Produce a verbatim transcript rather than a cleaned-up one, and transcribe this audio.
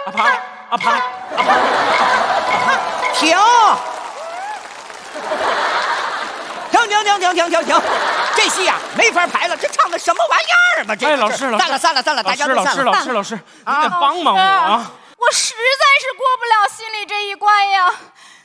阿潘阿潘阿潘， 停！停停停停停停停！这戏呀、啊、没法排了，这唱的什么玩意儿嘛？这哎，老师老师， 散了散了散了，大家都散了。 老师老师老师，你得帮帮我啊！ 我实在是过不了心里这一关呀。